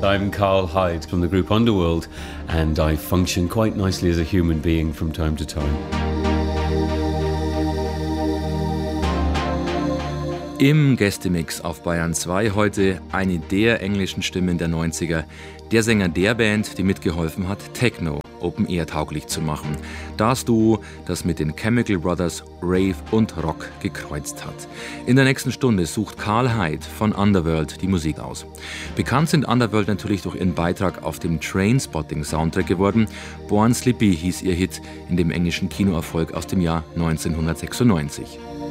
I'm Carl Hyde from the group Underworld, and I function quite nicely as a human being from time to time. Im Gästemix auf Bayern 2 heute eine der englischen Stimmen der 90er, der Sänger der Band, die mitgeholfen hat, Techno Open-Air-tauglich zu machen. Das Duo, das mit den Chemical Brothers Rave und Rock gekreuzt hat. In der nächsten Stunde sucht Carl Hyde von Underworld die Musik aus. Bekannt sind Underworld natürlich durch ihren Beitrag auf dem Trainspotting-Soundtrack geworden. Born Slippy hieß ihr Hit in dem englischen Kinoerfolg aus dem Jahr 1996.